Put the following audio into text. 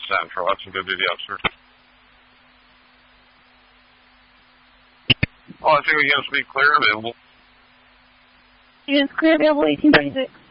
Central. That's a good video, sir. Oh, I think we can speak clear available. Units clear available 1836.